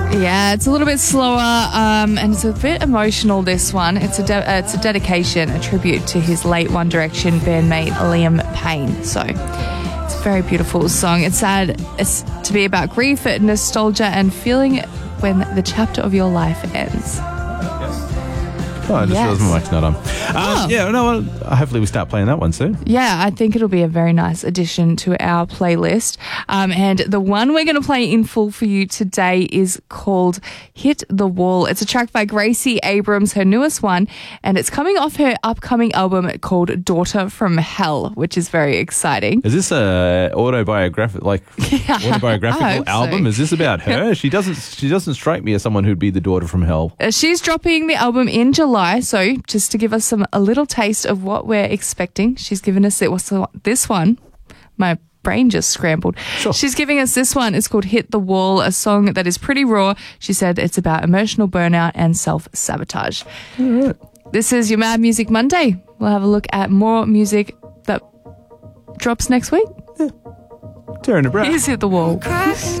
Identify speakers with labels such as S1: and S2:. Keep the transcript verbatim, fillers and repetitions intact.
S1: Yeah, it's a little bit slower um, and it's a bit emotional, this one. It's a de- uh, it's a dedication, a tribute to his late One Direction bandmate Liam Payne. So it's a very beautiful song. It's sad it's to be about grief, nostalgia and feeling when the chapter of your life ends.
S2: Oh, I just
S1: Yes.
S2: realised my mic's not on. Um,
S1: Oh.
S2: Yeah, no, well, hopefully we start playing that one soon.
S1: Yeah, I think it'll be a very nice addition to our playlist. Um, and the one we're going to play in full for you today is called Hit the Wall. It's a track by Gracie Abrams, her newest one, and it's coming off her upcoming album called Daughter from Hell, which is very exciting.
S2: Is this a autobiographic, like autobiographical
S1: I hope so.
S2: album? Is this about her? She doesn't. She doesn't strike me as someone who'd be the daughter from hell.
S1: Uh, She's dropping the album in July, so just to give us some a little taste of what we're expecting, she's given us it. What's the, this one? My brain just scrambled.
S2: Sure.
S1: She's giving us this one. It's called Hit the Wall, a song that is pretty raw. She said it's about emotional burnout and self-sabotage.
S2: All right.
S1: This is your Mad Music Monday. We'll have a look at more music that drops next week.
S2: Tearing the breath.
S1: Here's Hit the Wall.